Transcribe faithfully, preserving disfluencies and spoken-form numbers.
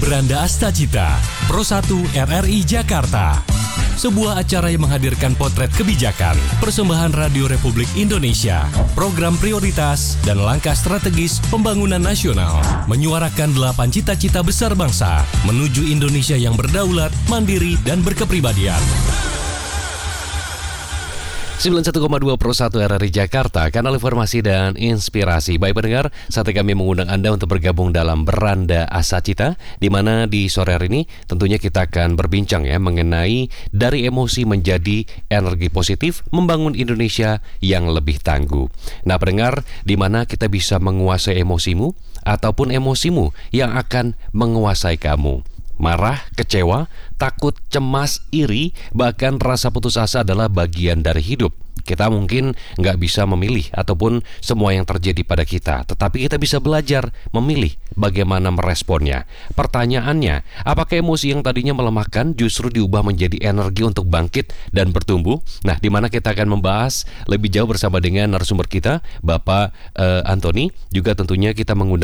Beranda Astacita, Pro satu R R I Jakarta. Sebuah acara yang menghadirkan potret kebijakan, persembahan Radio Republik Indonesia, program prioritas, dan langkah strategis pembangunan nasional. Menyuarakan delapan cita-cita besar bangsa menuju Indonesia yang berdaulat, mandiri, dan berkepribadian. sembilan puluh satu koma dua Pro satu R R I Jakarta, kanal informasi dan inspirasi. Baik pendengar, saatnya kami mengundang Anda untuk bergabung dalam Beranda Astacita, di mana di sore hari ini tentunya kita akan berbincang ya mengenai dari emosi menjadi energi positif, membangun Indonesia yang lebih tangguh. Nah pendengar, di mana kita bisa menguasai emosimu ataupun emosimu yang akan menguasai kamu. Marah, kecewa, takut, cemas, iri, bahkan rasa putus asa adalah bagian dari hidup. Kita mungkin nggak bisa memilih ataupun semua yang terjadi pada kita, tetapi kita bisa belajar memilih bagaimana meresponnya. Pertanyaannya, apakah emosi yang tadinya melemahkan justru diubah menjadi energi untuk bangkit dan bertumbuh? Nah, di mana kita akan membahas lebih jauh bersama dengan narasumber kita, Bapak eh, Antoni. Juga tentunya kita mengundang